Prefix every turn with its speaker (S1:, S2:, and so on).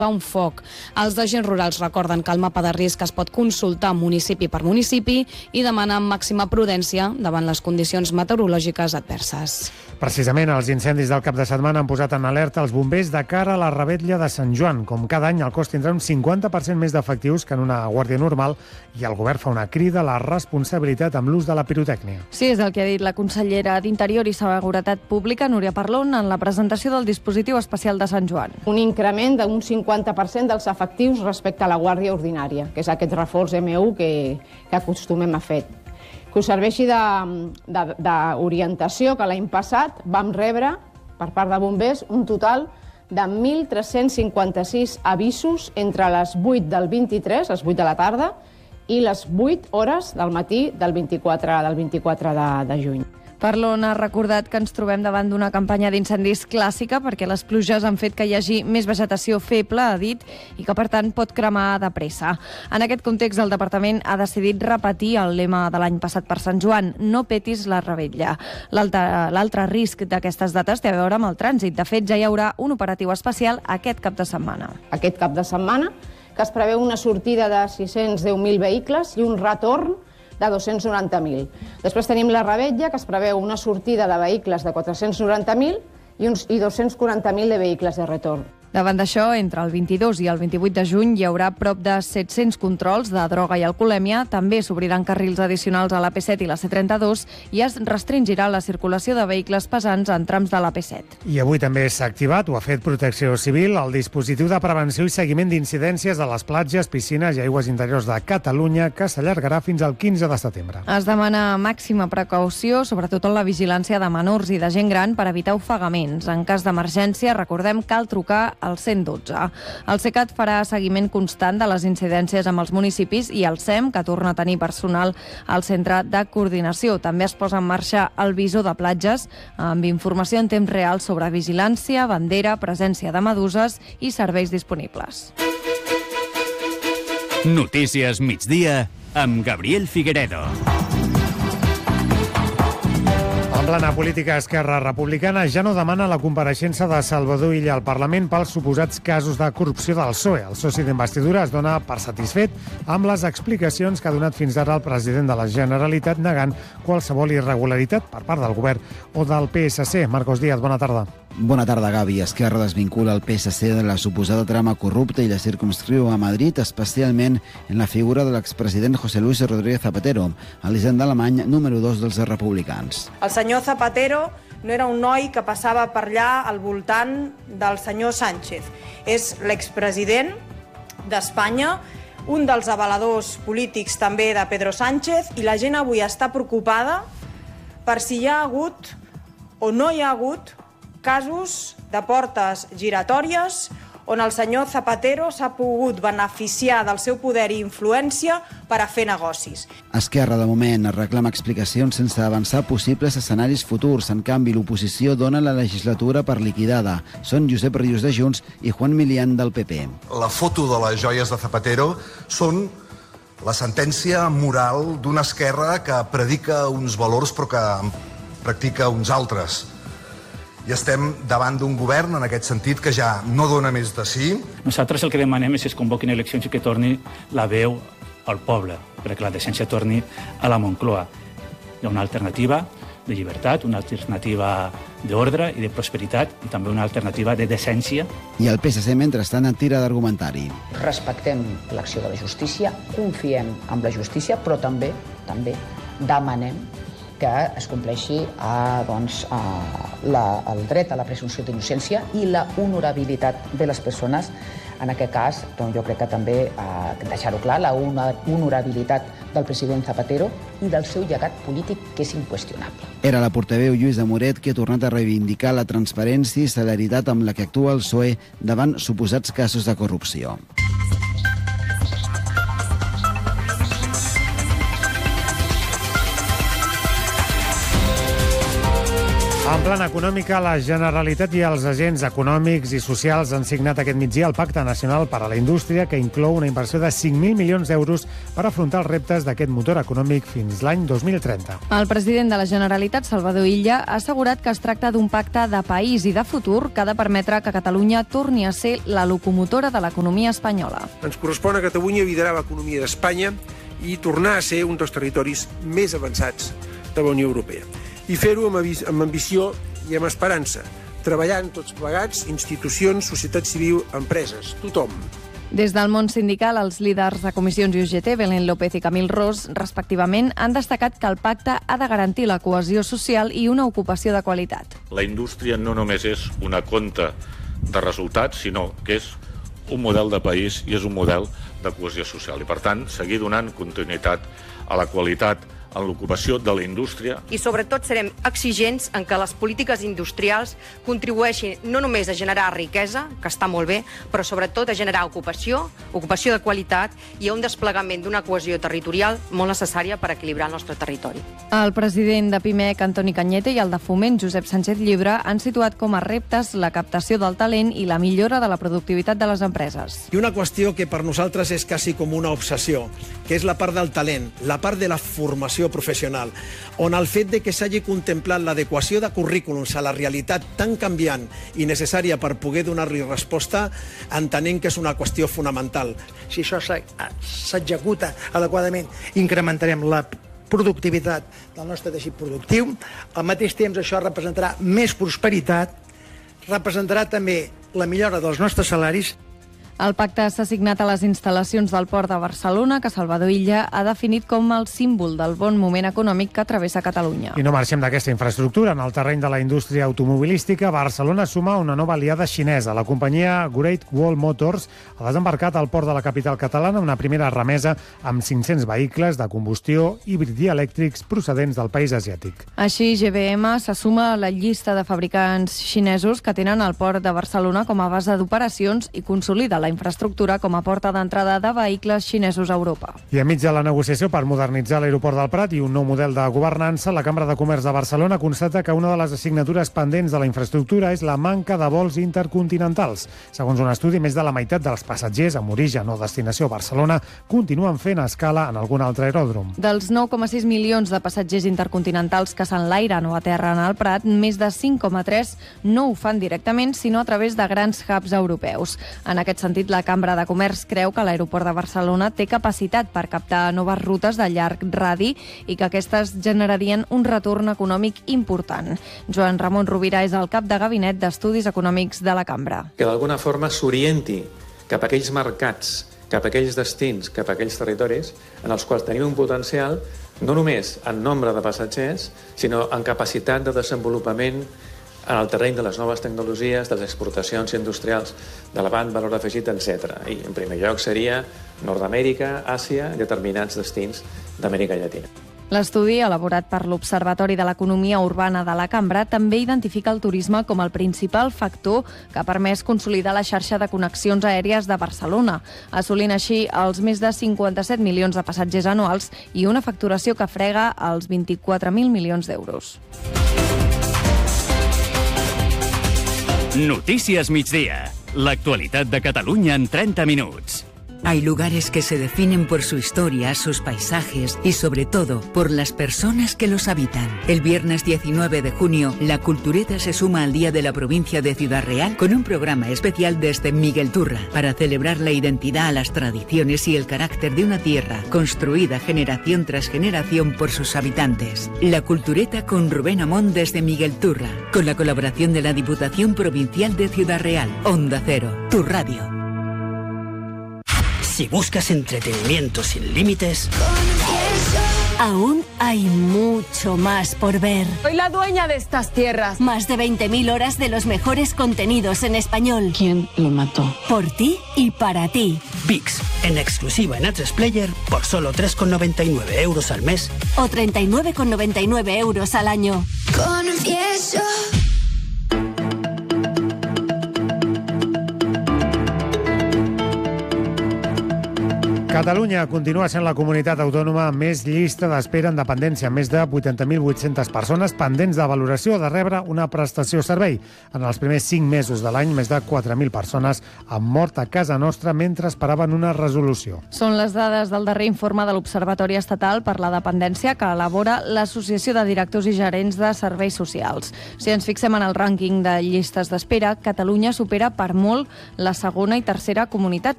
S1: un foc. Els agents rurals recorden que el mapa de risc es pot consultar municipi per municipi i demanen màxima prudència davant les condicions meteorològiques adverses.
S2: Precisament, els incendis del cap de setmana han posat en alerta els bombers de cara a la revetlla de Sant Joan. Com cada any, el cos tindrà un 50% més d'efectius que en una guàrdia normal i el govern fa una crida a la responsabilitat amb l'ús de la pirotècnia.
S3: Sí, és el que ha dit la consellera d'Interior i Seguretat Pública, Núria Parlon, en la presentació del dispositiu especial de Sant Joan.
S4: Un increment d'un 50% dels efectius respecte a la guàrdia ordinària, que és aquest reforç M1 que acostumem a fer. Que us serveixi d'orientació, que l'any passat vam rebre, per part de bombers, un total de 1.356 avisos entre les 8 del 23, les 8 de la tarda, i les 8 hores del matí del 24 de juny.
S3: Parlon ha recordat que ens trobem davant d'una campanya d'incendis clàssica perquè les pluges han fet que hi hagi més vegetació feble, ha dit, i que per tant pot cremar de pressa. En aquest context, el departament ha decidit repetir el lema de l'any passat per Sant Joan: no petis la revetlla. L'altre risc d'aquestes dates té a veure amb el trànsit. De fet, ja hi haurà un operatiu especial aquest cap de setmana.
S4: Aquest cap de setmana, que es preveu una sortida de 610.000 vehicles i un retorn de 290.000. Després tenim la revetlla, que es preveu una sortida de vehicles de 490.000 i 240.000 de vehicles de retorn.
S3: Davant d'això, entre el 22 i el 28 de juny hi haurà prop de 700 controls de droga i alcoholèmia. També s'obriran carrils addicionals a l'AP7 i la C32 i es restringirà la circulació de vehicles pesants en trams de l'AP7.
S2: I avui també s'ha activat, ho ha fet Protecció Civil, el dispositiu de prevenció i seguiment d'incidències a les platges, piscines i aigües interiors de Catalunya, que s'allargarà fins al 15 de setembre.
S3: Es demana màxima precaució, sobretot en la vigilància de menors i de gent gran, per evitar ofegaments. En cas d'emergència, recordem, cal trucar al 112. El CECAT farà seguiment constant de les incidències amb els municipis i el SEM, que torna a tenir personal al centre de coordinació. També es posa en marxa el visor de platges amb informació en temps real sobre vigilància, bandera, presència de meduses i serveis disponibles.
S5: Notícies migdia amb Gabriel Figueredo.
S2: En plana política, Esquerra Republicana ja no demana la compareixença de Salvador Illa al Parlament pels suposats casos de corrupció del PSOE. El soci d'investidura es dona per satisfet amb les explicacions que ha donat fins ara el president de la Generalitat, negant qualsevol irregularitat per part del govern o del PSC. Marcos Díaz, bona tarda.
S6: Bona tarda, Gavi. Esquerra desvincula el PSC de la suposada trama corrupta i la circumscriu a Madrid, especialment en la figura de l'expresident José Luis Rodríguez Zapatero, elisenda alemany número 2 dels republicans.
S7: El senyor Zapatero no era un noi que passava per allà al voltant del senyor Sánchez. És l'expresident d'Espanya, un dels avaladors polítics també de Pedro Sánchez, i la gent avui està preocupada per si hi ha hagut o no hi ha hagut casos de portes giratòries on el senyor Zapatero s'ha pogut beneficiar del seu poder i influència per a fer negocis.
S6: Esquerra, de moment, reclama explicacions sense avançar possibles escenaris futurs. En canvi, l'oposició dona la legislatura per liquidada. Són Josep Rius de Junts i Juan Milián del PP.
S8: La foto de les joies de Zapatero són la sentència moral d'una esquerra que predica uns valors però que practica uns altres. I estem davant d'un govern, en aquest sentit, que ja no dona més de sí.
S9: Nosaltres el que demanem és que es convoquin eleccions i que torni la veu al poble, perquè la decència torni a la Moncloa. Hi ha una alternativa de llibertat, una alternativa d'ordre i de prosperitat i també una alternativa de decència.
S6: I el PSC, mentrestant, en tira d'argumentari.
S10: Respectem l'acció de la justícia, confiem en la justícia, però també demanem que es compleixi el dret a la presumpció d'innocència i la honorabilitat de les persones. En aquest cas, jo crec que també deixar-ho clar, la honorabilitat del president Zapatero i del seu llegat polític, que és inqüestionable.
S6: Era la portaveu Lluïsa Moret qui ha tornat a reivindicar la transparència i celeritat amb la que actua el PSOE davant suposats casos de corrupció.
S2: En En plan econòmic, la Generalitat i els agents econòmics i socials han signat aquest migdia el Pacte Nacional per a la Indústria, que inclou una inversió de 5.000 milions d'euros per afrontar els reptes d'aquest motor econòmic fins l'any 2030.
S3: El president de la Generalitat, Salvador Illa, ha assegurat que es tracta d'un pacte de país i de futur que ha de permetre que Catalunya torni a ser la locomotora de l'economia espanyola.
S11: Ens correspon a Catalunya liderar l'economia d'Espanya i tornar a ser un dels territoris més avançats de la Unió Europea. I fer-ho amb ambició i amb esperança, treballant tots plegats, institucions, societat civil, empreses, tothom.
S3: Des del món sindical, els líders de comissions i UGT, Belén López i Camil Ros, respectivament, han destacat que el pacte ha de garantir la cohesió social i una ocupació de qualitat.
S12: La indústria no només és una conta de resultats, sinó que és un model de país i és un model de cohesió social. I, per tant, seguir donant continuïtat a la qualitat en l'ocupació de la indústria.
S13: I sobretot serem exigents en que les polítiques industrials contribueixin no només a generar riquesa, que està molt bé, però sobretot a generar ocupació de qualitat i a un desplegament d'una cohesió territorial molt necessària per equilibrar el nostre territori.
S3: El president de PIMEC, Antoni Cañete, i el de Foment, Josep Sánchez Llibre, han situat com a reptes la captació del talent i la millora de la productivitat de les empreses.
S14: I una qüestió que per nosaltres és quasi com una obsessió, que és la part del talent, la part de la formació professional, on el fet de que s'hagi contemplat l'adequació de currículums a la realitat tan canviant i necessària per poder donar-li resposta, entenem que és una qüestió fonamental.
S15: Si això s'executa adequadament, incrementarem la productivitat del nostre teixit productiu. Al mateix temps, això representarà més prosperitat, representarà també la millora dels nostres salaris.
S3: El pacte s'ha signat a les instal·lacions del Port de Barcelona, que Salvador Illa ha definit com el símbol del bon moment econòmic que travessa Catalunya.
S2: I no marxem d'aquesta infraestructura. En el terreny de la indústria automobilística, Barcelona suma una nova aliada xinesa. La companyia Great Wall Motors ha desembarcat al port de la capital catalana una primera remesa amb 500 vehicles de combustió híbrid i elèctrics procedents del país asiàtic.
S3: Així, GBM se suma a la llista de fabricants xinesos que tenen el port de Barcelona com a base d'operacions i consolida la infraestructura com a porta d'entrada de vehicles xinesos a Europa.
S2: I enmig de la negociació per modernitzar l'aeroport del Prat i un nou model de governança, la Cambra de Comerç de Barcelona constata que una de les assignatures pendents de la infraestructura és la manca de vols intercontinentals. Segons un estudi, més de la meitat dels passatgers amb origen o destinació a Barcelona continuen fent escala en algun altre aeròdrom.
S3: Dels 9,6 milions de passatgers intercontinentals que s'enlairen o aterren al Prat, més de 5,3 no ho fan directament, sinó a través de grans hubs europeus. En aquest sentit, la Cambra de Comerç creu que l'aeroport de Barcelona té capacitat per captar noves rutes de llarg radi i que aquestes generarien un retorn econòmic important. Joan Ramon Rovira és el cap de gabinet d'Estudis Econòmics de la Cambra.
S16: Que d'alguna forma s'orienti cap a aquells mercats, cap a aquells destins, cap a aquells territoris en els quals tenim un potencial no només en nombre de passatgers, sinó en capacitat de desenvolupament en el terreny de les noves tecnologies, de les exportacions industrials d'elevat valor afegit, etc. I, en primer lloc, seria Nord-Amèrica, Àsia i determinats destins d'Amèrica Llatina.
S3: L'estudi, elaborat per l'Observatori de l'Economia Urbana de la Cambra, també identifica el turisme com el principal factor que ha permès consolidar la xarxa de connexions aèries de Barcelona, assolint així els més de 57 milions de passatgers anuals i una facturació que frega els 24.000 milions d'euros.
S5: Notícies migdia. L'actualitat de Catalunya en 30 minuts.
S17: Hay lugares que se definen por su historia, sus paisajes y sobre todo por las personas que los habitan. El viernes 19 de junio, la Cultureta se suma al Día de la Provincia de Ciudad Real con un programa especial desde Miguelturra para celebrar la identidad, las tradiciones y el carácter de una tierra construida generación tras generación por sus habitantes. La Cultureta con Rubén Amón desde Miguelturra, con la colaboración de la Diputación Provincial de Ciudad Real. Onda Cero, tu radio.
S18: Si buscas entretenimiento sin límites,
S19: aún hay mucho más por ver.
S20: Soy la dueña de estas tierras.
S19: Más de 20.000 horas de los mejores contenidos en español.
S20: ¿Quién lo mató?
S19: Por ti y para ti.
S18: VIX, en exclusiva en A3 Player, por solo 3,99 euros al mes.
S19: O 39,99 euros al año.
S21: Confieso.
S2: Catalunya continua sent la comunitat autònoma amb més llista d'espera en dependència, amb més de 80.800 persones pendents de valoració de rebre una prestació o servei. En els primers 5 mesos de l'any, més de 4.000 persones han mort a casa nostra mentre esperaven una resolució.
S3: Són les dades del darrer informe de l'Observatori Estatal per la Dependència que elabora l'Associació de Directors i Gerents de Serveis Socials. Si ens fixem en el rànquing de llistes d'espera, Catalunya supera per molt la segona i tercera comunitats